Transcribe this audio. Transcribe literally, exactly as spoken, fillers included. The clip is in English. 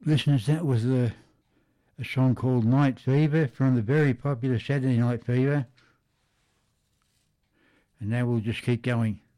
Listeners, that was a, a song called Night Fever from the very popular Saturday Night Fever. And now we'll just keep going.